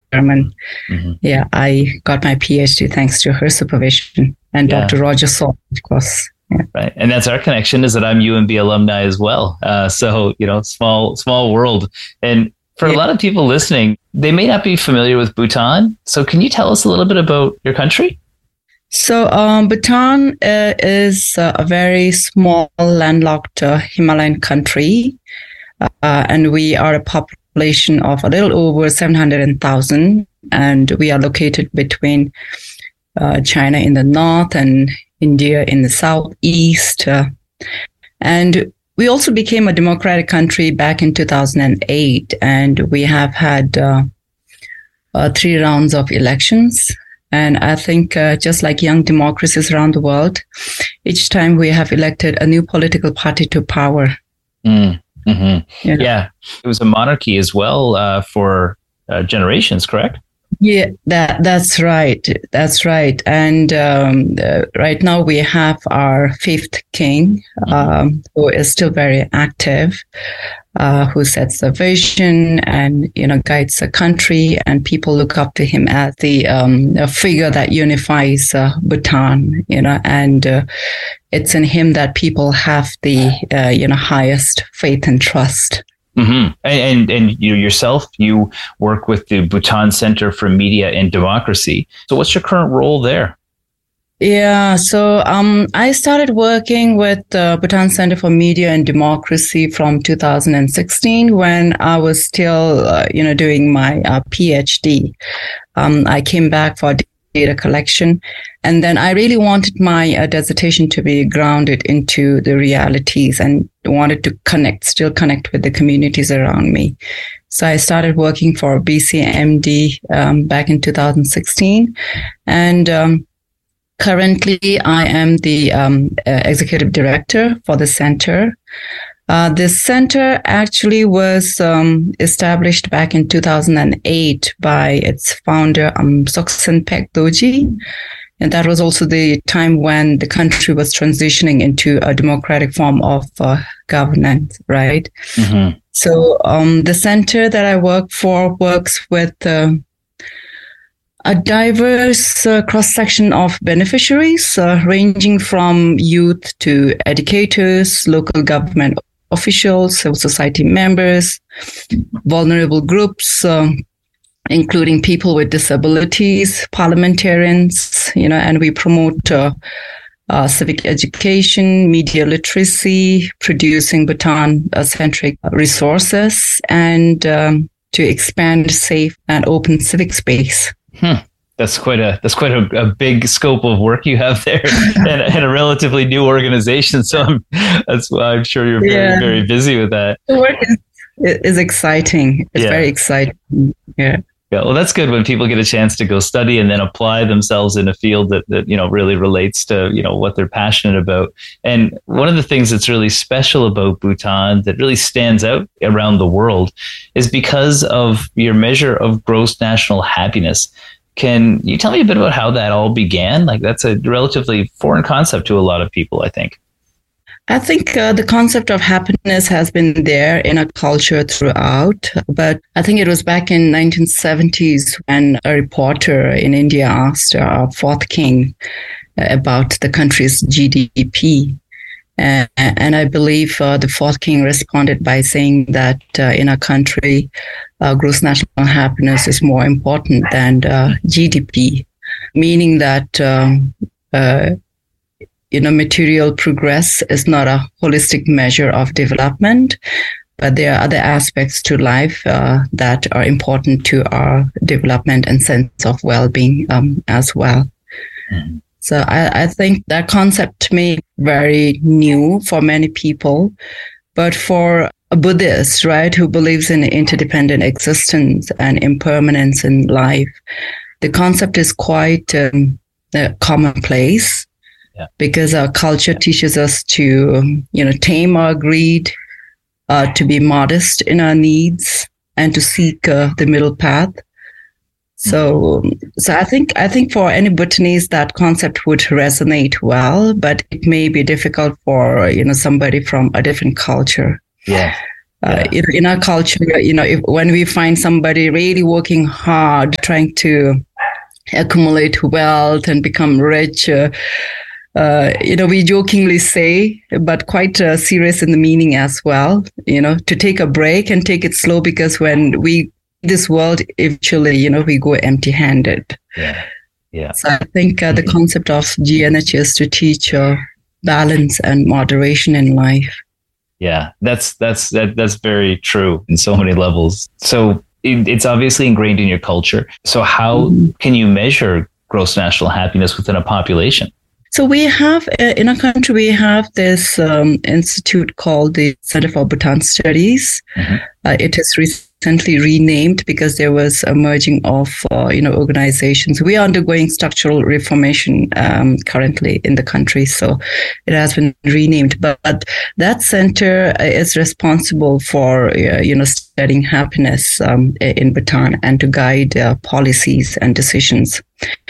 German. Yeah, I got my PhD thanks to her supervision and Dr. Roger Salt, of course. Yeah. Right. And that's our connection, is that I'm UNB alumni as well. So, small world. And for a lot of people listening, they may not be familiar with Bhutan. So can you tell us a little bit about your country? So Bhutan is a very small landlocked Himalayan country. And we are a population of a little over 700,000. And we are located between China in the north and India in the southeast. And we also became a democratic country back in 2008. And we have had 3 rounds of elections. And I think just like young democracies around the world, each time we have elected a new political party to power. Yeah, it was a monarchy as well for generations, correct? Yeah, that's right. That's right. And right now we have our 5th king, who is still very active, who sets the vision and, guides the country, and people look up to him as the figure that unifies Bhutan, and it's in him that people have the, highest faith and trust. And you yourself, you work with the Bhutan Center for Media and Democracy. So what's your current role there? Yeah, so I started working with the Bhutan Center for Media and Democracy from 2016 when I was still, doing my PhD. I came back for data collection, and then I really wanted my dissertation to be grounded into the realities and wanted to still connect with the communities around me. So I started working for BCMD back in 2016, and currently, I am the executive director for the center. This center actually was established back in 2008 by its founder, Soksenpek Doji. And that was also the time when the country was transitioning into a democratic form of governance, right? So the center that I work for works with a diverse cross-section of beneficiaries, ranging from youth to educators, local government officials, civil society members, vulnerable groups, including people with disabilities, parliamentarians, and we promote civic education, media literacy, producing Bhutan-centric resources, and to expand safe and open civic space. That's quite a big scope of work you have there, and a relatively new organization. So I'm sure you're very, very busy with that. The work is exciting. It's very exciting. Yeah. Yeah. Well, that's good when people get a chance to go study and then apply themselves in a field that really relates to, what they're passionate about. And one of the things that's really special about Bhutan that really stands out around the world is because of your measure of gross national happiness. Can you tell me a bit about how that all began? Like, that's a relatively foreign concept to a lot of people, I think. I think the concept of happiness has been there in a culture throughout, but I think it was back in 1970s when a reporter in India asked our 4th king about the country's GDP. And I believe the 4th king responded by saying that in a country, gross national happiness is more important than GDP, meaning that material progress is not a holistic measure of development, but there are other aspects to life that are important to our development and sense of well-being as well. So I think that concept may be very new for many people, but for a Buddhist, right, who believes in interdependent existence and impermanence in life, the concept is quite commonplace. Because our culture teaches us to, tame our greed, to be modest in our needs, and to seek the middle path. So I think for any Bhutanese, that concept would resonate well, but it may be difficult for, somebody from a different culture. Yeah. In our culture, when we find somebody really working hard, trying to accumulate wealth and become rich, we jokingly say, but quite serious in the meaning as well, to take a break and take it slow, because when we this world, eventually, we go empty-handed. Yeah. So I think the concept of GNH is to teach balance and moderation in life. Yeah, that's very true in so many levels. So it's obviously ingrained in your culture. So how can you measure gross national happiness within a population? So we have, in our country, we have this institute called the Center for Bhutan Studies. It is recently renamed because there was a merging of, organizations. We are undergoing structural reformation currently in the country, so it has been renamed. But that center is responsible for, studying happiness in Bhutan and to guide policies and decisions.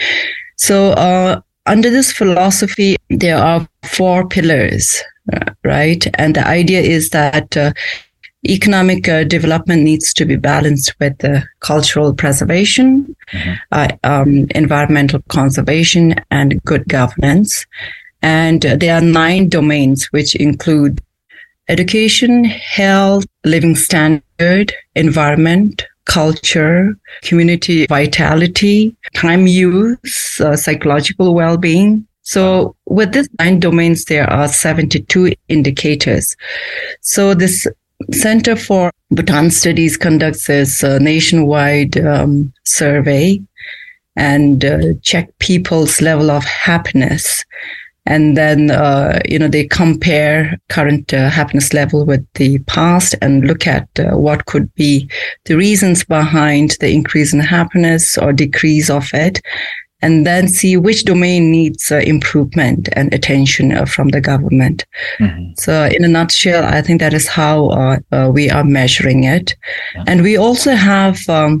So under this philosophy, there are 4 pillars, right? And the idea is that economic development needs to be balanced with cultural preservation, environmental conservation, and good governance. And there are 9 domains, which include education, health, living standard, environment, culture, community vitality, time use, psychological well-being. So with these 9 domains, there are 72 indicators. So this Center for Bhutan Studies conducts this nationwide survey and check people's level of happiness. And then, they compare current happiness level with the past and look at what could be the reasons behind the increase in happiness or decrease of it, and then see which domain needs improvement and attention from the government. So in a nutshell, I think that is how we are measuring it. Yeah. And we also have,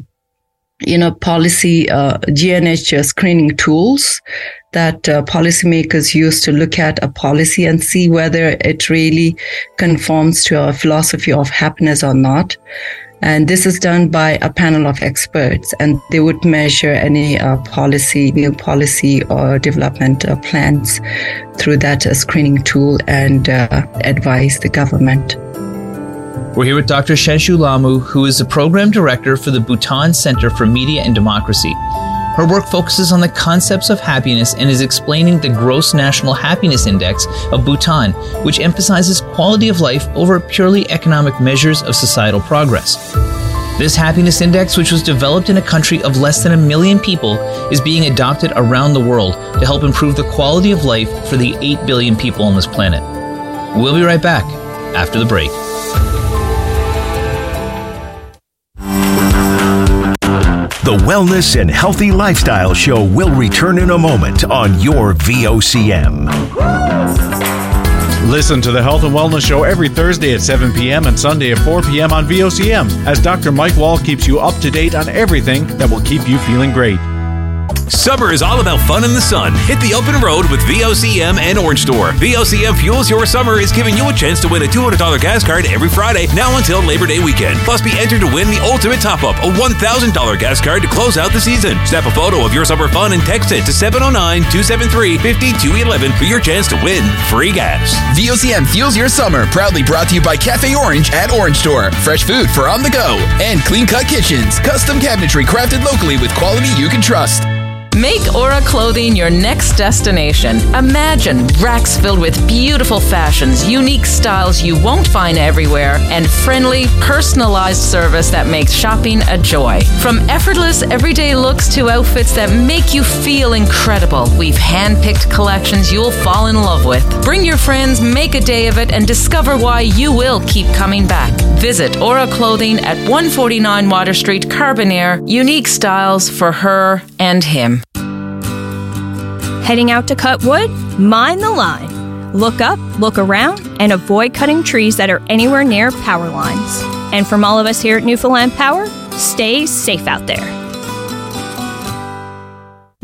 policy GNH screening tools that policymakers use to look at a policy and see whether it really conforms to our philosophy of happiness or not. And this is done by a panel of experts, and they would measure any new policy or development plans through that screening tool and advise the government. We're here with Dr. Shenshu Lamu, who is the Program Director for the Bhutan Center for Media and Democracy. Her work focuses on the concepts of happiness and is explaining the Gross National Happiness Index of Bhutan, which emphasizes quality of life over purely economic measures of societal progress. This happiness index, which was developed in a country of less than 1 million people, is being adopted around the world to help improve the quality of life for the 8 billion people on this planet. We'll be right back after the break. The Wellness and Healthy Lifestyle Show will return in a moment on your VOCM. Listen to the Health and Wellness Show every Thursday at 7 p.m. and Sunday at 4 p.m. on VOCM as Dr. Mike Wall keeps you up to date on everything that will keep you feeling great. Summer is all about fun in the sun. Hit the open road with VOCM and Orange Store. VOCM Fuels Your Summer is giving you a chance to win a $200 gas card every Friday, now until Labor Day weekend. Plus, be entered to win the Ultimate Top-Up, a $1,000 gas card to close out the season. Snap a photo of your summer fun and text it to 709-273-5211 for your chance to win free gas. VOCM Fuels Your Summer, proudly brought to you by Cafe Orange at Orange Store. Fresh food for on the go. And Clean Cut Kitchens, custom cabinetry crafted locally with quality you can trust. Make Aura Clothing your next destination. Imagine racks filled with beautiful fashions, unique styles you won't find everywhere, and friendly, personalized service that makes shopping a joy. From effortless, everyday looks to outfits that make you feel incredible, we've hand-picked collections you'll fall in love with. Bring your friends, make a day of it, and discover why you will keep coming back. Visit Aura Clothing at 149 Water Street, Carbonear. Unique styles for her and him. Heading out to cut wood? Mind the line. Look up, look around, and avoid cutting trees that are anywhere near power lines. And from all of us here at Newfoundland Power, stay safe out there.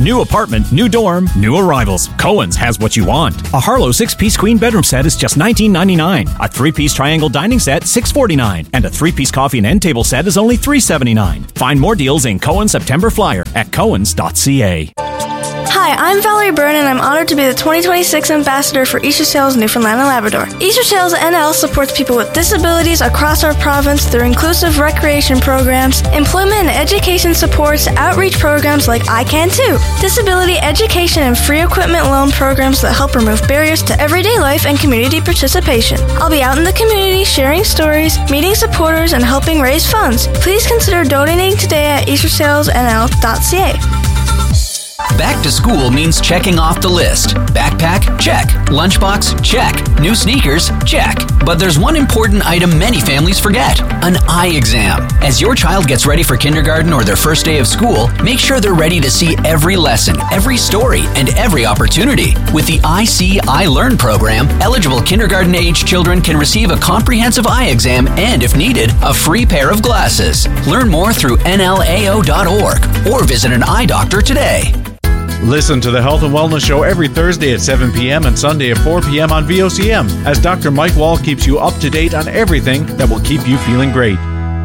New apartment, new dorm, new arrivals. Cohen's has what you want. A Harlow 6-piece queen bedroom set is just $19.99. A 3-piece triangle dining set, $6.49. And a 3-piece coffee and end table set is only $3.79. Find more deals in Cohen's September Flyer at cohens.ca. Hi, I'm Valerie Byrne, and I'm honored to be the 2026 Ambassador for Easter Sales Newfoundland and Labrador. Easter Sales NL supports people with disabilities across our province through inclusive recreation programs, employment and education supports, outreach programs like I Can Too, disability education and free equipment loan programs that help remove barriers to everyday life and community participation. I'll be out in the community sharing stories, meeting supporters, and helping raise funds. Please consider donating today at eastersalesnl.ca. Back to school means checking off the list. Backpack? Check. Lunchbox? Check. New sneakers? Check. But there's one important item many families forget: an eye exam. As your child gets ready for kindergarten or their first day of school, make sure they're ready to see every lesson, every story, and every opportunity. With the I See, I Learn program, eligible kindergarten-age children can receive a comprehensive eye exam and, if needed, a free pair of glasses. Learn more through nlao.org or visit an eye doctor today. Listen to the Health and Wellness Show every Thursday at 7 p.m. and Sunday at 4 p.m. on VOCM as Dr. Mike Wall keeps you up to date on everything that will keep you feeling great.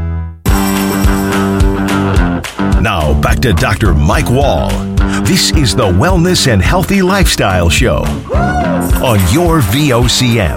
Now back to Dr. Mike Wall. This is the Wellness and Healthy Lifestyle Show on your VOCM.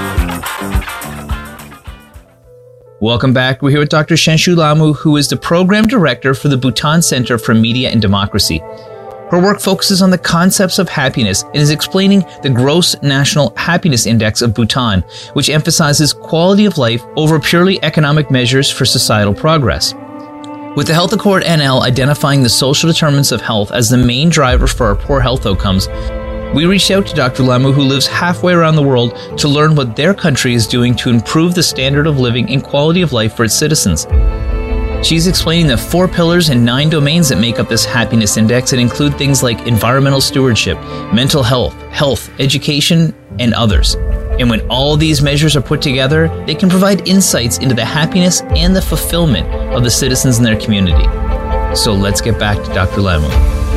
Welcome back. We're here with Dr. Shenshu Lamu, who is the Program Director for the Bhutan Center for Media and Democracy. Her work focuses on the concepts of happiness and is explaining the Gross National Happiness Index of Bhutan, which emphasizes quality of life over purely economic measures for societal progress. With the Health Accord NL identifying the social determinants of health as the main driver for our poor health outcomes, we reached out to Dr. Lamu, who lives halfway around the world, to learn what their country is doing to improve the standard of living and quality of life for its citizens. She's explaining the 4 pillars and 9 domains that make up this happiness index and include things like environmental stewardship, mental health, education, and others. And when all these measures are put together, they can provide insights into the happiness and the fulfillment of the citizens in their community. So let's get back to Dr. Lamu.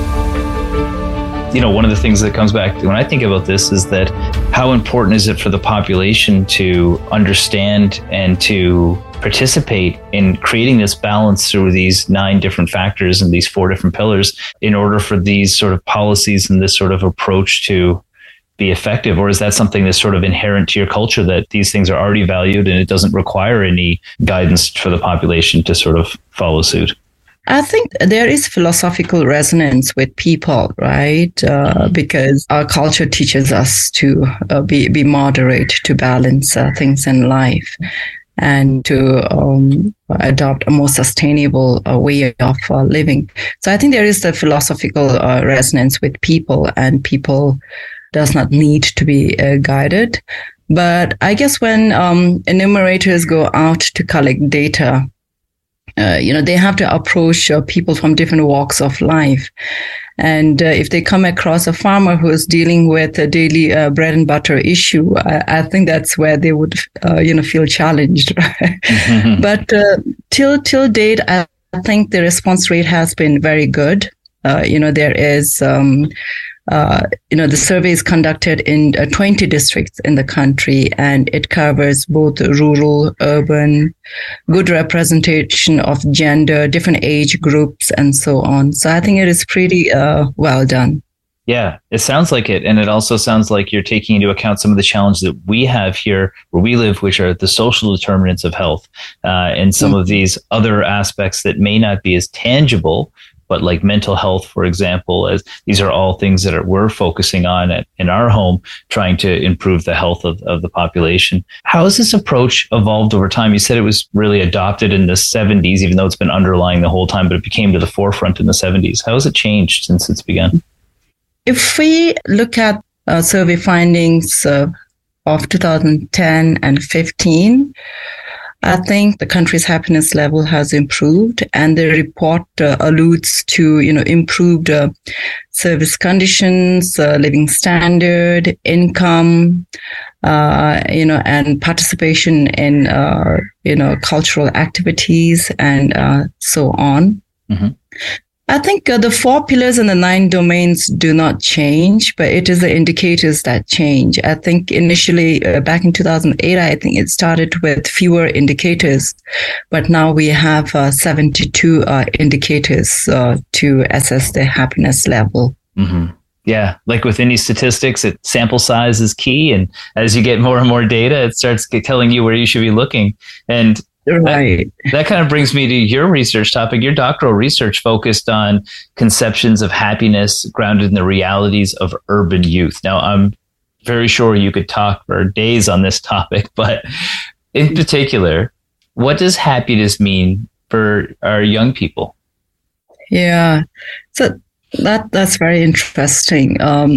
You know, one of the things that comes back when I think about this is that how important is it for the population to understand and to participate in creating this balance through these 9 different factors and these 4 different pillars in order for these sort of policies and this sort of approach to be effective? Or is that something that's sort of inherent to your culture, that these things are already valued and it doesn't require any guidance for the population to sort of follow suit? I think there is philosophical resonance with people, right? Because our culture teaches us to be moderate, to balance things in life, and to adopt a more sustainable way of living. So I think there is the philosophical resonance with people, and people does not need to be guided. But I guess when enumerators go out to collect data, they have to approach people from different walks of life. And if they come across a farmer who is dealing with a daily bread and butter issue, I think that's where they would, feel challenged. Mm-hmm. But till date, I think the response rate has been very good. There is, the survey is conducted in 20 districts in the country, and it covers both rural, urban, good representation of gender, different age groups, and so on. So I think it is pretty well done. Yeah, it sounds like it. And it also sounds like you're taking into account some of the challenges that we have here where we live, which are the social determinants of health, and some of these other aspects that may not be as tangible, but like mental health, for example, as these are all things that we're focusing on in our home, trying to improve the health of the population. How has this approach evolved over time? You said it was really adopted in the 70s, even though it's been underlying the whole time, but it became to the forefront in the 70s. How has it changed since it's begun? If we look at survey findings of 2010 and 15, I think the country's happiness level has improved, and the report alludes to, improved service conditions, living standard, income, and participation in, cultural activities and so on. Mm-hmm. I think the 4 pillars and the 9 domains do not change, but it is the indicators that change. I think initially back in 2008, I think it started with fewer indicators, but now we have 72 indicators to assess the happiness level. Mm-hmm. Yeah, like with any statistics, sample size is key. And as you get more and more data, it starts telling you where you should be looking. And right. That kind of brings me to your research topic. Your doctoral research focused on conceptions of happiness grounded in the realities of urban youth. Now, I'm very sure you could talk for days on this topic, but in particular, what does happiness mean for our young people? Yeah, so that's very interesting.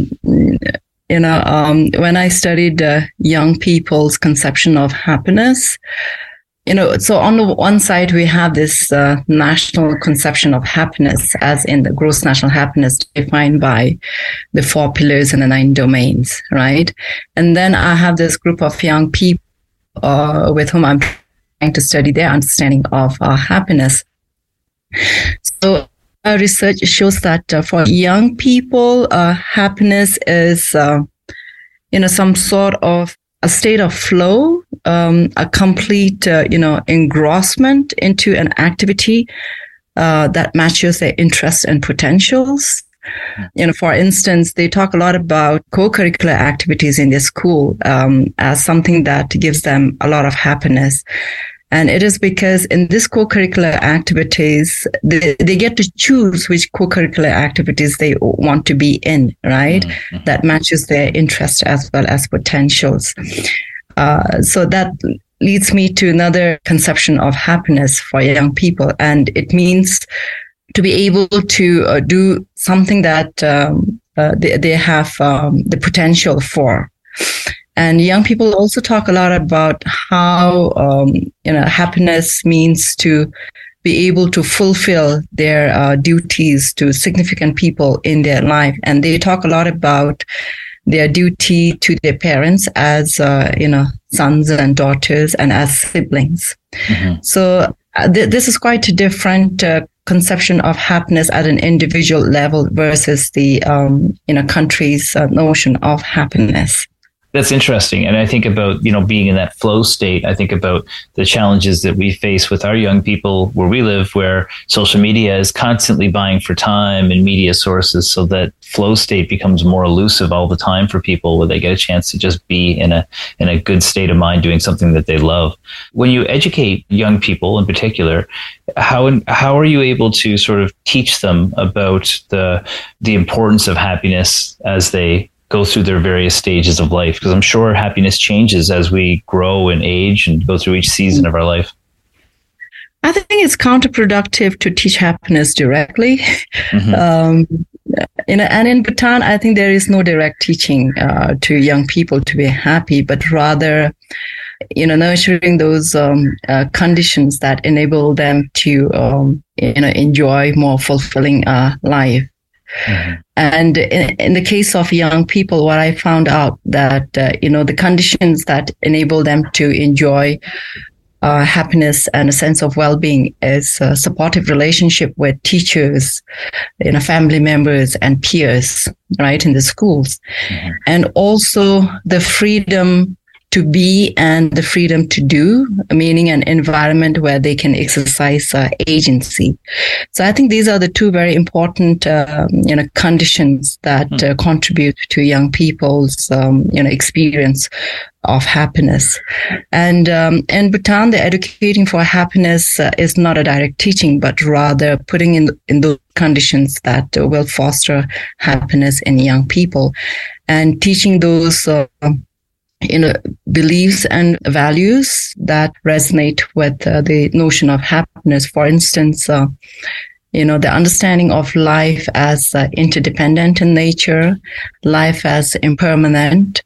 When I studied young people's conception of happiness, so on the one side, we have this national conception of happiness, as in the gross national happiness defined by the 4 pillars and the 9 domains, right? And then I have this group of young people with whom I'm trying to study their understanding of happiness. So our research shows that for young people, happiness is, some sort of a state of flow, a complete, engrossment into an activity that matches their interests and potentials. For instance, they talk a lot about co-curricular activities in their school as something that gives them a lot of happiness. And it is because in this co-curricular activities, they get to choose which co-curricular activities they want to be in, right? Mm-hmm. That matches their interests as well as potentials. So that leads me to another conception of happiness for young people. And it means to be able to do something that they have the potential for. And young people also talk a lot about how, happiness means to be able to fulfill their duties to significant people in their life. And they talk a lot about their duty to their parents as, sons and daughters and as siblings. Mm-hmm. So this is quite a different conception of happiness at an individual level versus the, country's notion of happiness. That's interesting. And I think about, being in that flow state. I think about the challenges that we face with our young people where we live, where social media is constantly vying for time and media sources, so that flow state becomes more elusive all the time for people, where they get a chance to just be in a good state of mind doing something that they love. When you educate young people in particular, how are you able to sort of teach them about the importance of happiness as they go through their various stages of life? Because I'm sure happiness changes as we grow and age and go through each season of our life. I think it's counterproductive to teach happiness directly. Mm-hmm. And in Bhutan, I think there is no direct teaching to young people to be happy, but rather, nurturing those conditions that enable them to, enjoy more fulfilling life. Mm-hmm. And in the case of young people, what I found out that, the conditions that enable them to enjoy happiness and a sense of well-being is a supportive relationship with teachers, family members and peers, right, in the schools. Mm-hmm. And also the freedom to be and the freedom to do, meaning an environment where they can exercise agency. So I think these are the two very important, conditions that contribute to young people's, experience of happiness. And in Bhutan, the educating for happiness is not a direct teaching, but rather putting in those conditions that will foster happiness in young people and teaching those beliefs and values that resonate with the notion of happiness. For instance, the understanding of life as interdependent in nature, life as impermanent,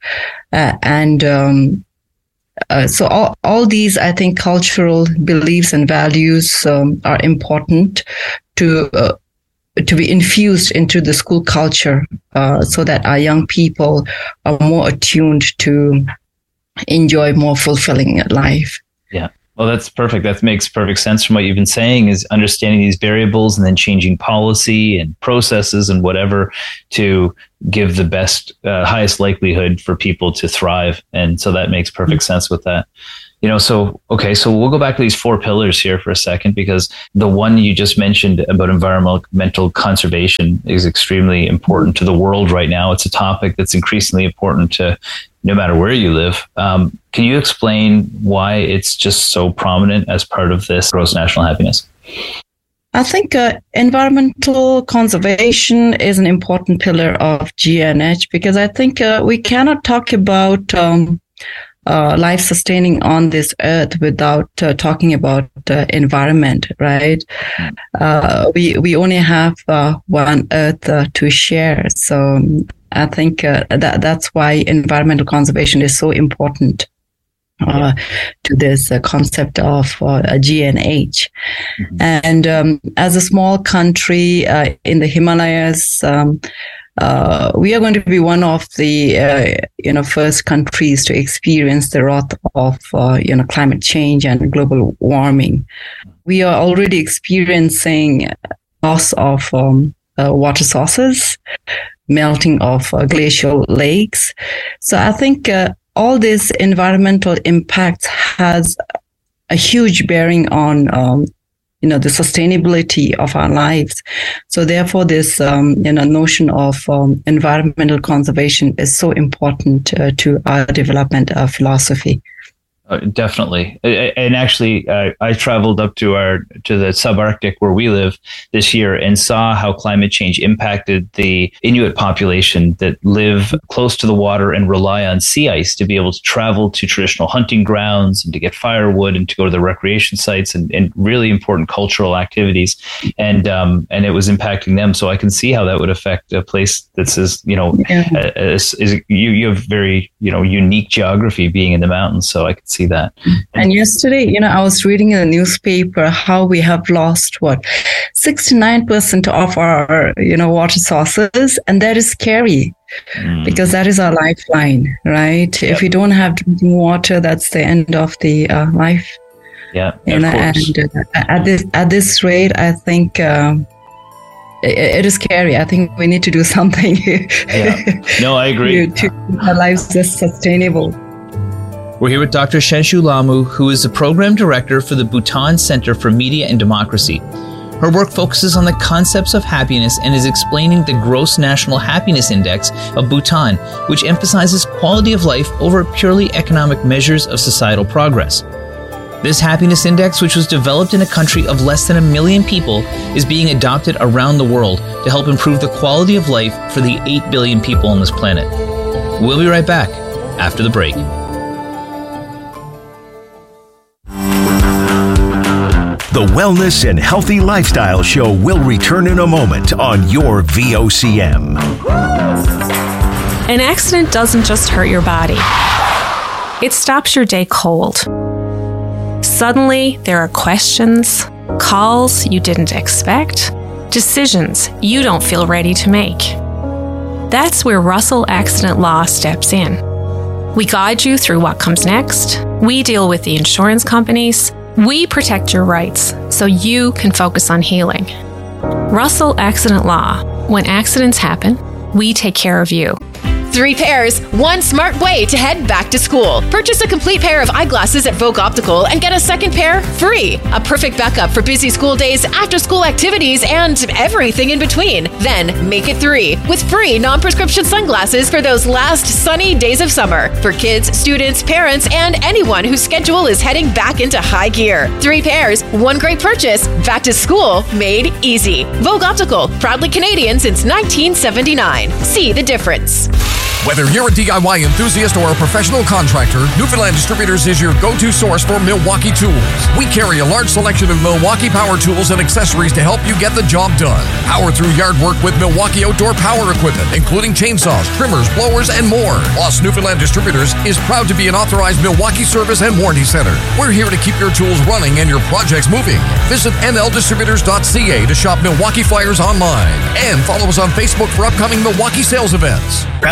so all these, I think, cultural beliefs and values are important to be infused into the school culture, so that our young people are more attuned to enjoy more fulfilling life. Yeah. Well, that's perfect. That makes perfect sense from what you've been saying, is understanding these variables and then changing policy and processes and whatever to give the best, highest likelihood for people to thrive. And so that makes perfect sense with that. So we'll go back to these 4 pillars here for a second, because the one you just mentioned about environmental conservation is extremely important to the world right now. It's a topic that's increasingly important to no matter where you live. Can you explain why it's just so prominent as part of this gross national happiness? I think environmental conservation is an important pillar of GNH, because I think we cannot talk about life sustaining on this earth without talking about environment, right? We only have one earth to share. So I think that's why environmental conservation is so important to this concept of GNH. Mm-hmm. And as a small country in the Himalayas, we are going to be one of the first countries to experience the wrath of climate change and global warming. We are already experiencing loss of water sources, melting of glacial lakes. So I think all this environmental impact has a huge bearing on the sustainability of our lives. So therefore, this notion of environmental conservation is so important to our development philosophy. Definitely. And actually, I traveled up to the subarctic where we live this year and saw how climate change impacted the Inuit population that live close to the water and rely on sea ice to be able to travel to traditional hunting grounds and to get firewood and to go to the recreation sites and really important cultural activities. And it was impacting them. So I can see how that would affect a place that says, you have very, unique geography being in the mountains. So I could see that. And yesterday, I was reading in the newspaper how we have lost 69% of our, water sources. And that is scary because that is our lifeline, right? Yep. If we don't have drinking water, that's the end of the life. Yeah. And at this rate, I think it is scary. I think we need to do something. Yeah. No, I agree. to keep our lives just sustainable. We're here with Dr. Shenshu Lamu, who is the Program Director for the Bhutan Center for Media and Democracy. Her work focuses on the concepts of happiness and is explaining the Gross National Happiness Index of Bhutan, which emphasizes quality of life over purely economic measures of societal progress. This happiness index, which was developed in a country of less than 1 million people, is being adopted around the world to help improve the quality of life for the 8 billion people on this planet. We'll be right back after the break. The Wellness and Healthy Lifestyle Show will return in a moment on your VOCM. An accident doesn't just hurt your body. It stops your day cold. Suddenly, there are questions, calls you didn't expect, decisions you don't feel ready to make. That's where Russell Accident Law steps in. We guide you through what comes next. We deal with the insurance companies. We protect your rights so you can focus on healing. Russell Accident Law. When accidents happen, we take care of you. 3 pairs, 1 smart way to head back to school. Purchase a complete pair of eyeglasses at Vogue Optical and get a second pair free. A perfect backup for busy school days, after-school activities, and everything in between. Then make it 3 with free non-prescription sunglasses for those last sunny days of summer for kids, students, parents, and anyone whose schedule is heading back into high gear. 3 pairs, 1 great purchase. Back to school made easy. Vogue Optical, proudly Canadian since 1979. See the difference. Whether you're a DIY enthusiast or a professional contractor, Newfoundland Distributors is your go-to source for Milwaukee tools. We carry a large selection of Milwaukee power tools and accessories to help you get the job done. Power through yard work with Milwaukee outdoor power equipment, including chainsaws, trimmers, blowers, and more. Plus, Newfoundland Distributors is proud to be an authorized Milwaukee service and warranty center. We're here to keep your tools running and your projects moving. Visit nldistributors.ca to shop Milwaukee flyers online. And follow us on Facebook for upcoming Milwaukee sales events. Pounds of white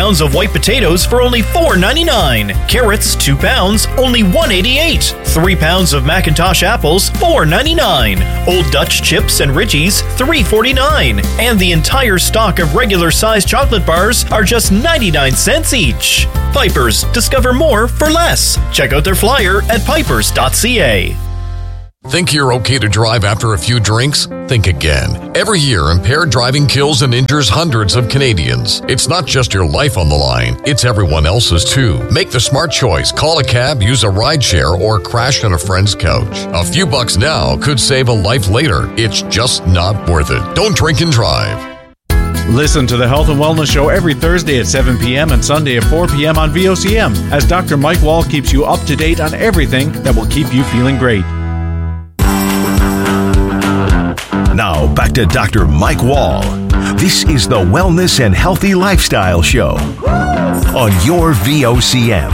white potatoes for only $4.99. Carrots, 2 pounds, only $1.88. 3 pounds of Macintosh apples, $4.99. Old Dutch chips and Ritchies, $3.49. And the entire stock of regular-sized chocolate bars are just 99 cents each. Piper's, discover more for less. Check out their flyer at pipers.ca. Think you're okay to drive after a few drinks? Think again. Every year, impaired driving kills and injures hundreds of Canadians. It's not just your life on the line, it's everyone else's too. Make the smart choice. Call a cab, use a rideshare, or crash on a friend's couch. A few bucks now could save a life later. It's just not worth it. Don't drink and drive. Listen to the Health and Wellness Show every Thursday at 7 p.m. and Sunday at 4 p.m. on VOCM as Dr. Mike Wall keeps you up to date on everything that will keep you feeling great. Now, back to Dr. Mike Wall. This is the Wellness and Healthy Lifestyle Show on your VOCM.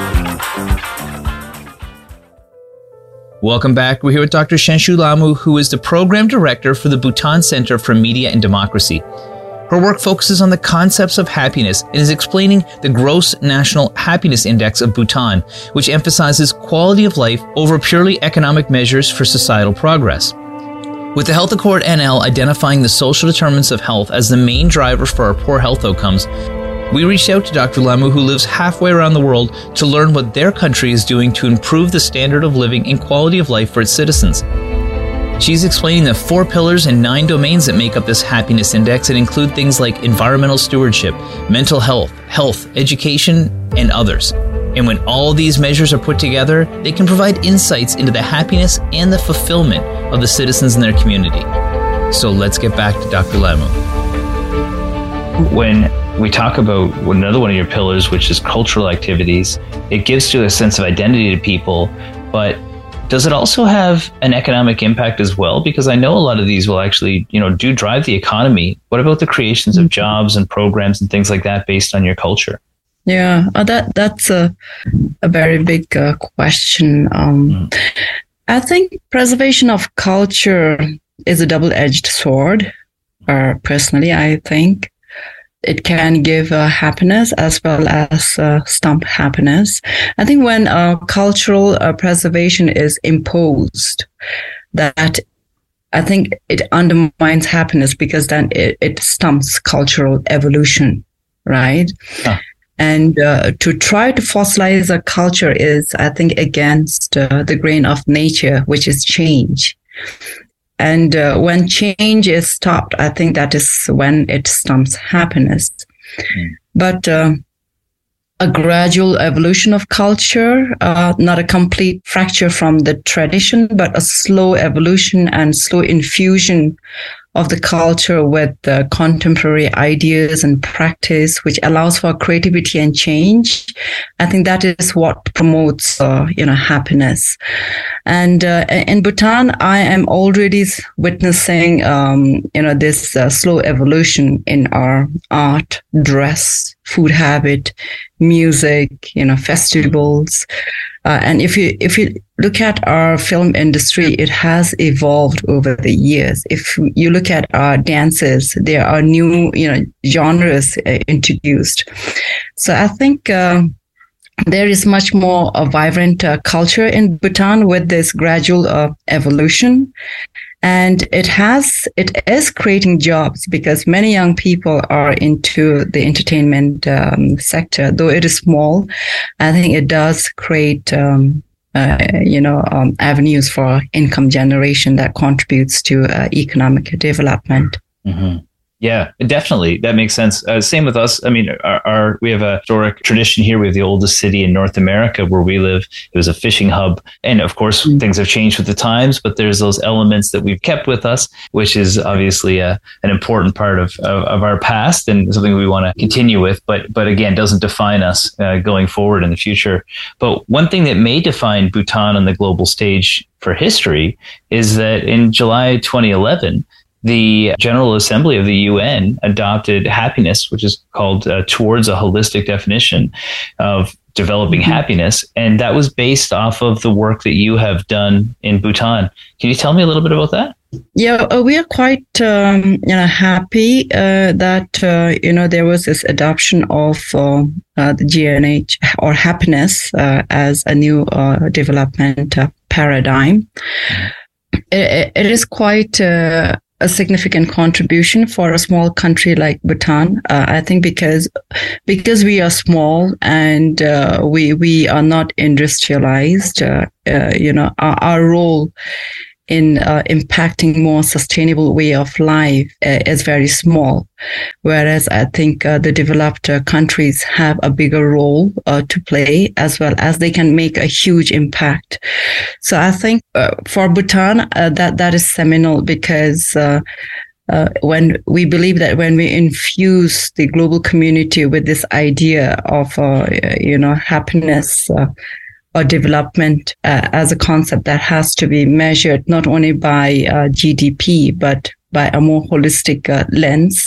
Welcome back. We're here with Dr. Shenshu Lamu, who is the Program Director for the Bhutan Center for Media and Democracy. Her work focuses on the concepts of happiness and is explaining the Gross National Happiness Index of Bhutan, which emphasizes quality of life over purely economic measures for societal progress. With the Health Accord NL identifying the social determinants of health as the main driver for our poor health outcomes, we reached out to Dr. Lamu, who lives halfway around the world, to learn what their country is doing to improve the standard of living and quality of life for its citizens. She's explaining the 4 pillars and 9 domains that make up this happiness index and include things like environmental stewardship, mental health, education, and others. And when all these measures are put together, they can provide insights into the happiness and the fulfillment of the citizens in their community. So let's get back to Dr. Lamu. When we talk about another one of your pillars, which is cultural activities, it gives you a sense of identity to people, but does it also have an economic impact as well? Because I know a lot of these will actually, do drive the economy. What about the creations of jobs and programs and things like that based on your culture? Yeah, that's a very big question. I think preservation of culture is a double-edged sword. Personally, I think it can give happiness as well as stump happiness. I think when cultural preservation is imposed, that I think it undermines happiness because then it stumps cultural evolution, right? Huh. And to try to fossilize a culture is, I think, against the grain of nature, which is change. And when change is stopped, I think that is when it stumps happiness. But a gradual evolution of culture, not a complete fracture from the tradition, but a slow evolution and slow infusion of the culture with contemporary ideas and practice, which allows for creativity and change. I think that is what promotes, happiness. And in Bhutan, I am already witnessing, this slow evolution in our art, dress, food habit, music, festivals. And if you look at our film industry, it has evolved over the years. If you look at our dances, there are new, genres introduced. So I think there is much more a vibrant culture in Bhutan with this gradual evolution. And it is creating jobs because many young people are into the entertainment sector. Though it is small, I think it does create, avenues for income generation that contributes to economic development. Mm-hmm. Yeah, definitely. That makes sense. Same with us. I mean, we have a historic tradition here. We have the oldest city in North America where we live. It was a fishing hub. And of course, things have changed with the times, but there's those elements that we've kept with us, which is obviously an important part of our past and something we want to continue with. But again, doesn't define us going forward in the future. But one thing that may define Bhutan on the global stage for history is that in July 2011, the General Assembly of the UN adopted happiness, which is called Towards a Holistic Definition of Developing Happiness. And that was based off of the work that you have done in Bhutan. Can you tell me a little bit about that? Yeah, we are quite happy that there was this adoption of the GNH or happiness as a new development paradigm. It is quite a significant contribution for a small country like Bhutan. I think because we are small and we are not industrialized. Our role in impacting more sustainable way of life is very small, whereas I think the developed countries have a bigger role to play, as well as they can make a huge impact. So I think for Bhutan, that is seminal, because when we believe that when we infuse the global community with this idea of happiness or development as a concept that has to be measured not only by GDP but by a more holistic lens,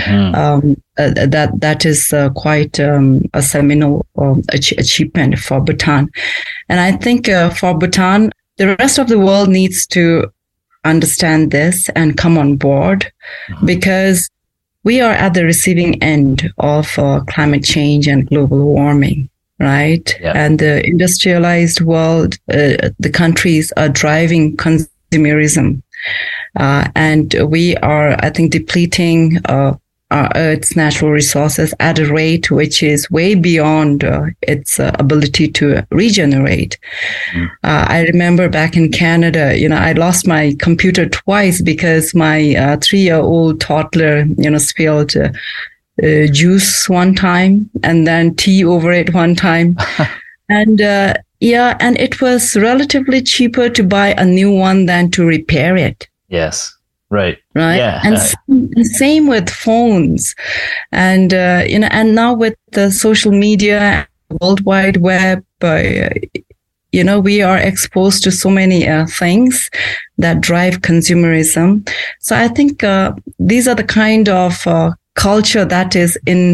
that is quite a seminal achievement for Bhutan. And I think for Bhutan, the rest of the world needs to understand this and come on board, because we are at the receiving end of climate change and global warming. Right. Yep. And the industrialized world, the countries are driving consumerism. And we are, I think, depleting our Earth's natural resources at a rate which is way beyond its ability to regenerate. I remember back in Canada, I lost my computer twice because my 3-year-old toddler, spilled juice one time and then tea over it one time. And and it was relatively cheaper to buy a new one than to repair it. Yes. Right. Yeah. And same with phones. And, and now with the social media, World Wide Web, we are exposed to so many things that drive consumerism. So I think these are the kind of culture that is in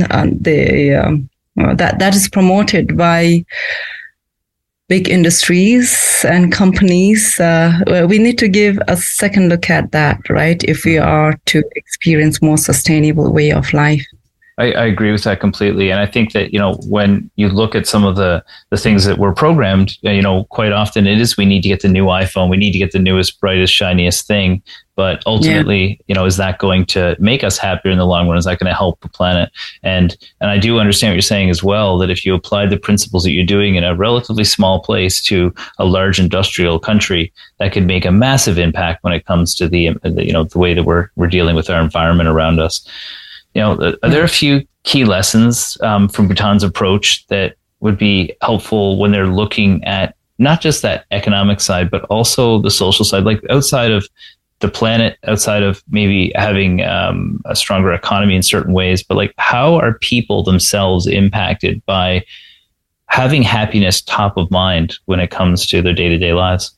that is promoted by big industries and companies. We need to give a second look at that, right? If we are to experience more sustainable way of life. I agree with that completely. And I think that, when you look at some of the things that were programmed, quite often it is, we need to get the new iPhone. We need to get the newest, brightest, shiniest thing. But ultimately, is that going to make us happier in the long run? Is that going to help the planet? And I do understand what you're saying as well, that if you apply the principles that you're doing in a relatively small place to a large industrial country, that could make a massive impact when it comes to the way that we're dealing with our environment around us. Are there a few key lessons from Bhutan's approach that would be helpful when they're looking at not just that economic side, but also the social side, like outside of the planet, outside of maybe having a stronger economy in certain ways, but like, how are people themselves impacted by having happiness top of mind when it comes to their day-to-day lives?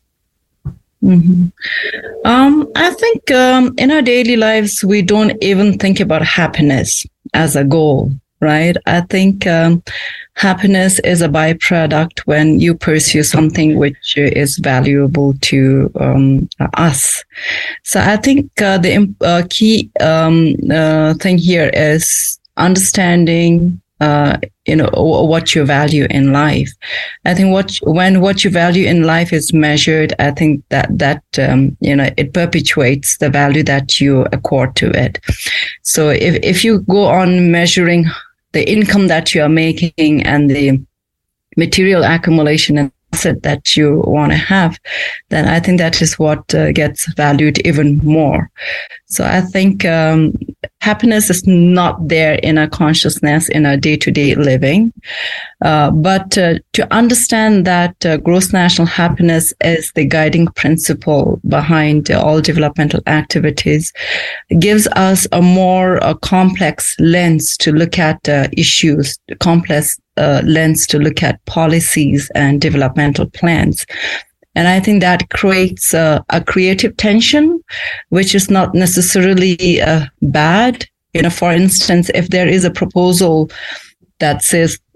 I think in our daily lives, we don't even think about happiness as a goal, right? I think happiness is a byproduct when you pursue something which is valuable to us. So I think the key thing here is understanding what you value in life. I think when what you value in life is measured, I think that it perpetuates the value that you accord to it. So if you go on measuring the income that you are making and the material accumulation and asset that you want to have, then I think that is what gets valued even more. So I think happiness is not there in our consciousness in our day-to-day living. But to understand that gross national happiness is the guiding principle behind all developmental activities gives us a more complex lens to look at issues, complex lens to look at policies and developmental plans. And I think that creates a creative tension, which is not necessarily bad. For instance, if there is a proposal that says,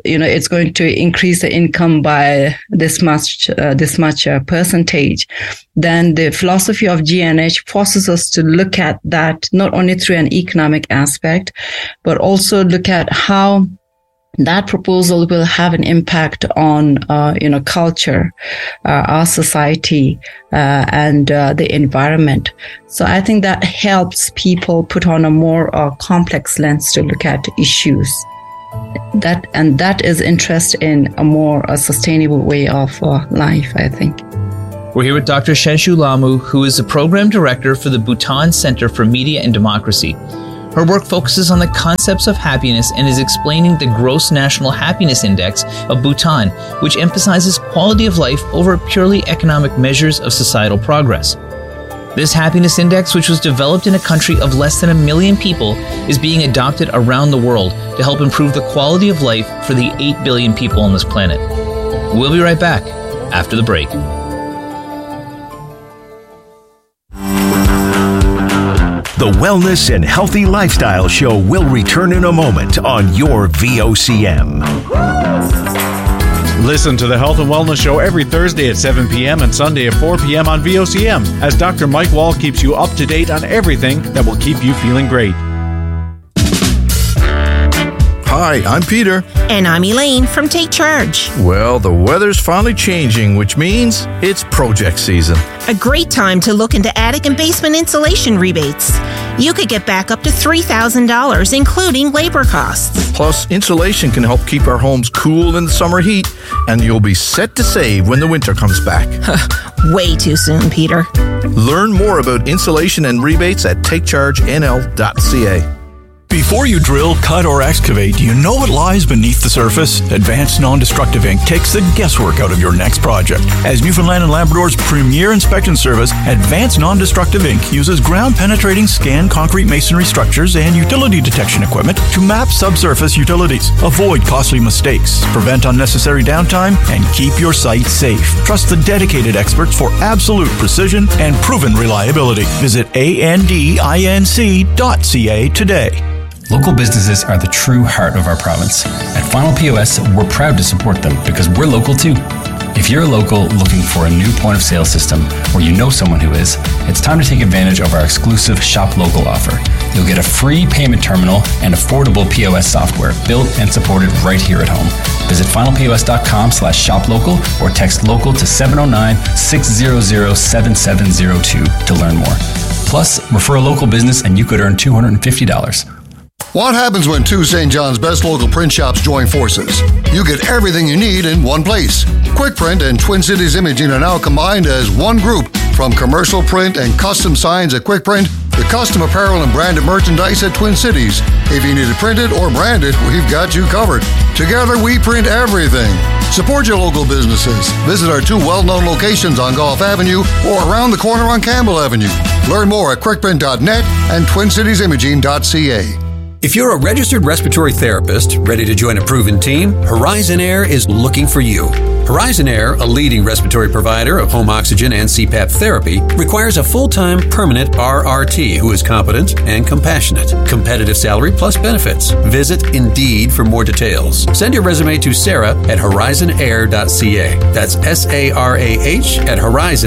it's going to increase the income by this much percentage, then the philosophy of G&H forces us to look at that not only through an economic aspect, but also look at how that proposal will have an impact on, culture, our society, and the environment. So I think that helps people put on a more complex lens to look at issues. That is interest in a more sustainable way of life, I think. We're here with Dr. Shenshu Lamu, who is the Program Director for the Bhutan Center for Media and Democracy. Her work focuses on the concepts of happiness and is explaining the Gross National Happiness Index of Bhutan, which emphasizes quality of life over purely economic measures of societal progress. This happiness index, which was developed in a country of less than 1 million people, is being adopted around the world to help improve the quality of life for the 8 billion people on this planet. We'll be right back after the break. The Wellness and Healthy Lifestyle Show will return in a moment on your VOCM. Listen to the Health and Wellness Show every Thursday at 7 p.m. and Sunday at 4 p.m. on VOCM as Dr. Mike Wall keeps you up to date on everything that will keep you feeling great. Hi, I'm Peter. And I'm Elaine from Take Charge. Well, the weather's finally changing, which means it's project season. A great time to look into attic and basement insulation rebates. You could get back up to $3,000, including labor costs. Plus, insulation can help keep our homes cool in the summer heat, and you'll be set to save when the winter comes back. Way too soon, Peter. Learn more about insulation and rebates at takechargenl.ca. Before you drill, cut, or excavate, you know what lies beneath the surface? Advanced Non-Destructive Inc. takes the guesswork out of your next project. As Newfoundland and Labrador's premier inspection service, Advanced Non-Destructive Inc. uses ground-penetrating scan concrete masonry structures and utility detection equipment to map subsurface utilities, avoid costly mistakes, prevent unnecessary downtime, and keep your site safe. Trust the dedicated experts for absolute precision and proven reliability. Visit andinc.ca today. Local businesses are the true heart of our province. At Final POS, we're proud to support them because we're local too. If you're a local looking for a new point of sale system or you know someone who is, it's time to take advantage of our exclusive Shop Local offer. You'll get a free payment terminal and affordable POS software built and supported right here at home. Visit finalpos.com/shoplocal or text local to 709-600-7702 to learn more. Plus, refer a local business and you could earn $250. What happens when two St. John's best local print shops join forces? You get everything you need in one place. Quick Print and Twin Cities Imaging are now combined as one group. From commercial print and custom signs at Quick Print to custom apparel and branded merchandise at Twin Cities. If you need it printed or branded, we've got you covered. Together, we print everything. Support your local businesses. Visit our two well-known locations on Gulf Avenue or around the corner on Campbell Avenue. Learn more at quickprint.net and twincitiesimaging.ca. If you're a registered respiratory therapist ready to join a proven team, Horizon Air is looking for you. Horizon Air, a leading respiratory provider of home oxygen and CPAP therapy, requires a full-time permanent RRT who is competent and compassionate. Competitive salary plus benefits. Visit Indeed for more details. Send your resume to Sarah at horizonair.ca. That's SARAH at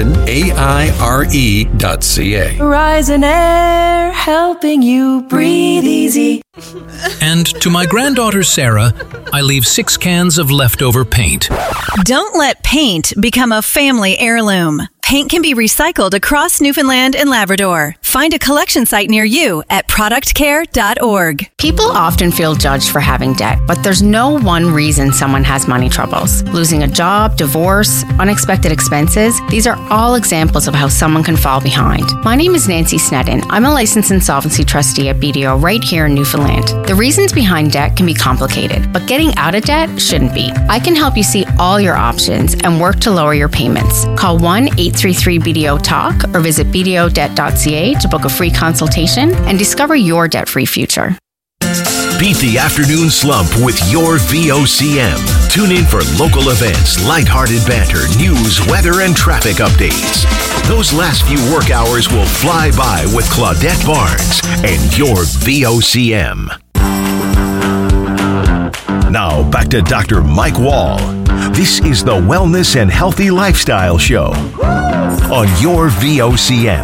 horizonaire.ca. Horizon Air, helping you breathe easy. And to my granddaughter Sarah, I leave 6 cans of leftover paint. Don't let paint become a family heirloom. Paint can be recycled across Newfoundland and Labrador. Find a collection site near you at productcare.org. People often feel judged for having debt, but there's no one reason someone has money troubles. Losing a job, divorce, unexpected expenses, these are all examples of how someone can fall behind. My name is Nancy Snedden. I'm a licensed insolvency trustee at BDO right here in Newfoundland. The reasons behind debt can be complicated, but getting out of debt shouldn't be. I can help you see all your options and work to lower your payments. Call 1-833-BDO-TALK or visit bdodebt.ca to book a free consultation and discover your debt-free future. Beat the afternoon slump with your VOCM. Tune in for local events, lighthearted banter, news, weather, and traffic updates. Those last few work hours will fly by with Claudette Barnes and your VOCM. Now back to Dr. Mike Wall. This is the Wellness and Healthy Lifestyle Show on your VOCM.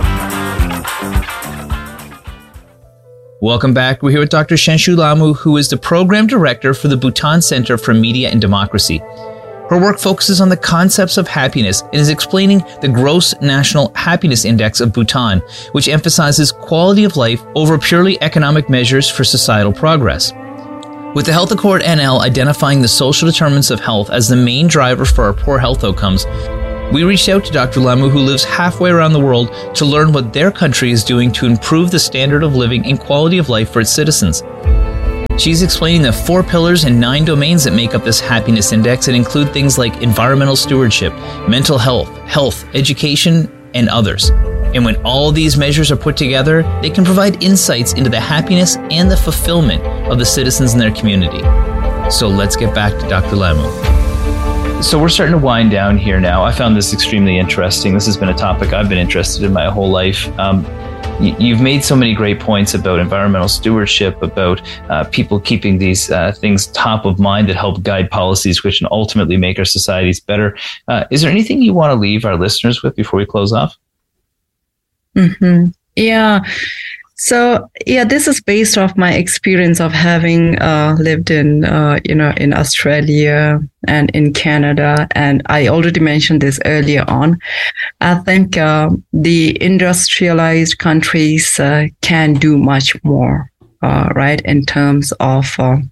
Welcome back. We're here with Dr. Shenshu Lamu, who is the Program Director for the Bhutan Center for Media and Democracy. Her work focuses on the concepts of happiness and is explaining the Gross National Happiness Index of Bhutan, which emphasizes quality of life over purely economic measures for societal progress. With the Health Accord NL identifying the social determinants of health as the main driver for our poor health outcomes, we reached out to Dr. Lamu, who lives halfway around the world, to learn what their country is doing to improve the standard of living and quality of life for its citizens. She's explaining the 4 pillars and 9 domains that make up this happiness index and include things like environmental stewardship, mental health, education, and others. And when all these measures are put together, they can provide insights into the happiness and the fulfillment of the citizens in their community. So let's get back to Dr. Lamu. So we're starting to wind down here now. I found this extremely interesting. This has been a topic I've been interested in my whole life. You've made so many great points about environmental stewardship, about people keeping these things top of mind that help guide policies, which can ultimately make our societies better. Is there anything you want to leave our listeners with before we close off? Mm-hmm. Yeah. So, this is based off my experience of having lived in, in Australia and in Canada. And I already mentioned this earlier on. I think the industrialized countries can do much more, right, in terms of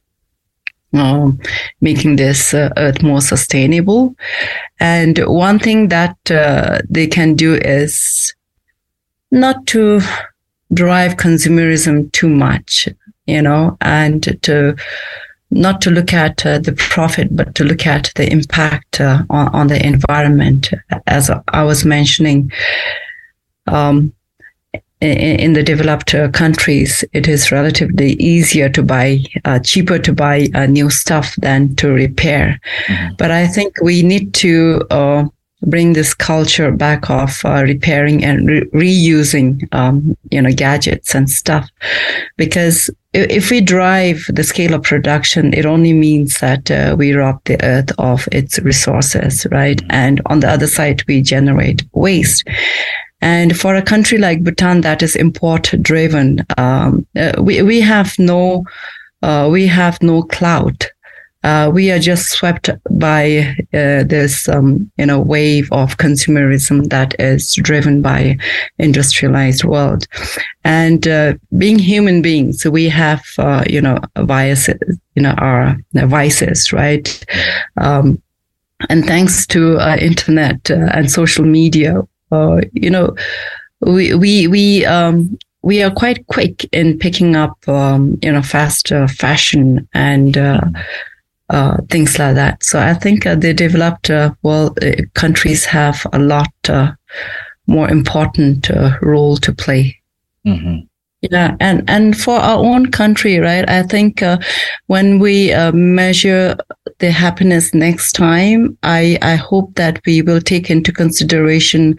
making this earth more sustainable. And one thing that they can do is not to drive consumerism too much, and to not to look at the profit, but to look at the impact on the environment. As I was mentioning, in the developed countries, it is relatively easier to buy, cheaper to buy new stuff than to repair. Mm-hmm. But I think we need to bring this culture back of repairing and reusing, gadgets and stuff. Because if we drive the scale of production, it only means that we rob the earth of its resources, right? And on the other side, we generate waste. And for a country like Bhutan that is import driven, we have no clout. We are just swept by this, wave of consumerism that is driven by industrialized world. And being human beings, we have, biases, our vices, right? And thanks to internet and social media, we are quite quick in picking up, fast fashion and things like that. So I think the developed world countries have a lot more important role to play. Mm-hmm. Yeah, and for our own country, right? I think when we measure the happiness next time, I hope that we will take into consideration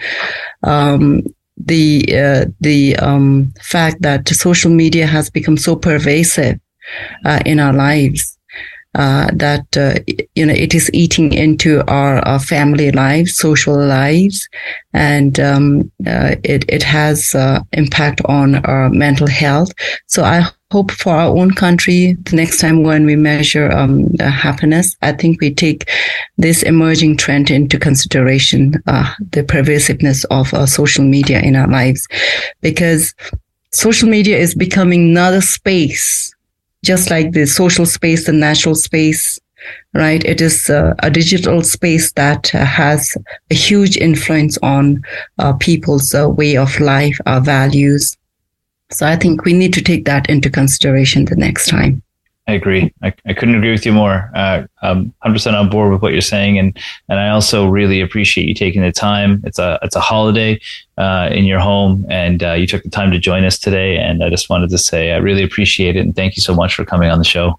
the fact that social media has become so pervasive in our lives. That it is eating into our family lives, social lives, and it has impact on our mental health. So I hope for our own country, the next time when we measure happiness, I think we take this emerging trend into consideration, the pervasiveness of social media in our lives, because social media is becoming another space. Just like the social space, the natural space, right? It is a digital space that has a huge influence on people's way of life, our values. So I think we need to take that into consideration the next time. I agree. I couldn't agree with you more. I'm 100% on board with what you're saying, and I also really appreciate you taking the time. It's a holiday in your home, and you took the time to join us today. And I just wanted to say I really appreciate it, and thank you so much for coming on the show.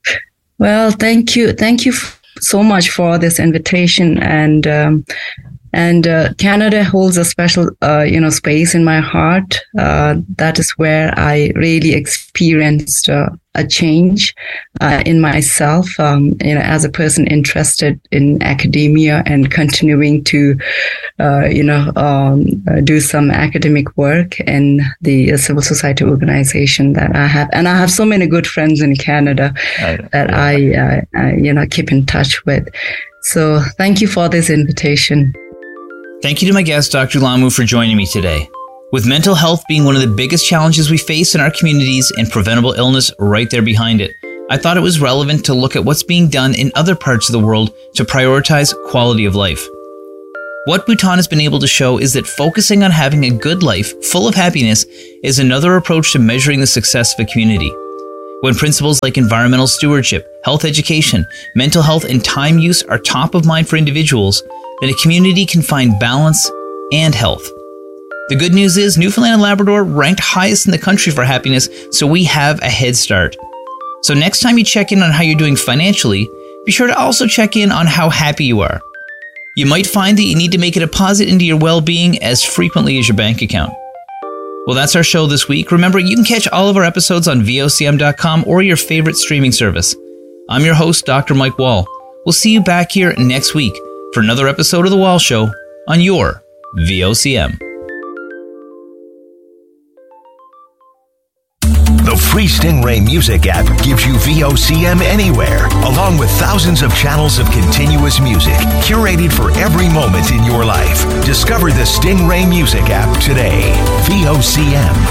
Well, thank you so much for this invitation, and And Canada holds a special, space in my heart. That is where I really experienced a change in myself, as a person interested in academia and continuing to, do some academic work in the civil society organization that I have. And I have so many good friends in Canada that I keep in touch with. So thank you for this invitation. Thank you to my guest, Dr. Lamu, for joining me today. With mental health being one of the biggest challenges we face in our communities and preventable illness right there behind it, I thought it was relevant to look at what's being done in other parts of the world to prioritize quality of life. What Bhutan has been able to show is that focusing on having a good life full of happiness is another approach to measuring the success of a community. When principles like environmental stewardship, health education, mental health, and time use are top of mind for individuals, then a community can find balance and health. The good news is Newfoundland and Labrador ranked highest in the country for happiness, so we have a head start. So next time you check in on how you're doing financially, be sure to also check in on how happy you are. You might find that you need to make a deposit into your well-being as frequently as your bank account. Well, that's our show this week. Remember, you can catch all of our episodes on VOCM.com or your favorite streaming service. I'm your host, Dr. Mike Wall. We'll see you back here next week for another episode of The Wall Show on your VOCM. The free Stingray Music app gives you VOCM anywhere, along with thousands of channels of continuous music, curated for every moment in your life. Discover the Stingray Music app today. VOCM.